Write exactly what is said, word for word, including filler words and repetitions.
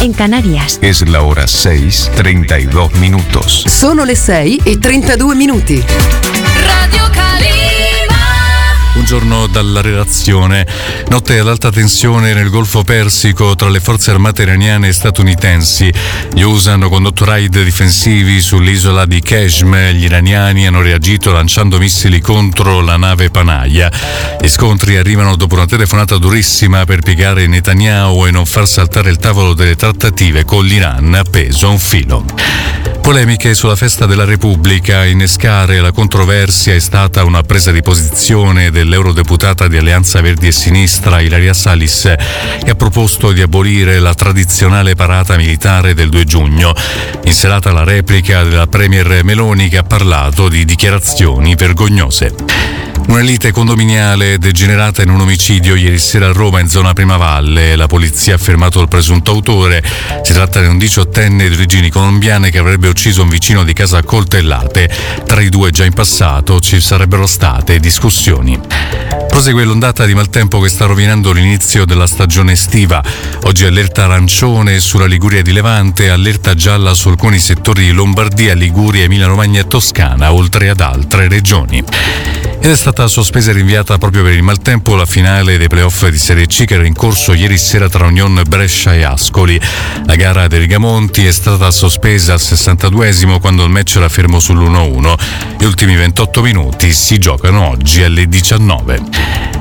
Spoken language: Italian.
en Canarias. Es la hora seis, treinta y dos minutos. Sono le sei e trentadue minuti. Radio Calima. Buongiorno dalla redazione. Notte ad alta tensione nel Golfo Persico tra le forze armate iraniane e statunitensi. Gli U S A hanno condotto raid difensivi sull'isola di Qeshm. Gli iraniani hanno reagito lanciando missili contro la nave Panaia. Gli scontri arrivano dopo una telefonata durissima per piegare Netanyahu e non far saltare il tavolo delle trattative con l'Iran appeso a un filo. Polemiche sulla festa della Repubblica. A innescare la controversia è stata una presa di posizione dell'eurodeputata di Alleanza Verdi e Sinistra Ilaria Salis, che ha proposto di abolire la tradizionale parata militare del due giugno. In serata la replica della premier Meloni, che ha parlato di dichiarazioni vergognose. Un'elite condominiale è degenerata in un omicidio ieri sera a Roma in zona Primavalle. La polizia ha fermato il presunto autore. Si tratta di un diciottenne di origini colombiane che avrebbe ucciso un vicino di casa a coltellate. Tra i due già in passato ci sarebbero state discussioni. Prosegue l'ondata di maltempo che sta rovinando l'inizio della stagione estiva. Oggi allerta arancione sulla Liguria di Levante, allerta gialla su alcuni settori di Lombardia, Liguria, Emilia-Romagna e Toscana, oltre ad altre regioni. Ed è stata sospesa e rinviata proprio per il maltempo la finale dei playoff di Serie C che era in corso ieri sera tra Union Brescia e Ascoli. La gara dei Rigamonti è stata sospesa al sessantaduesimo quando il match era fermo sull'uno a uno. Gli ultimi ventotto minuti si giocano oggi alle diciannove.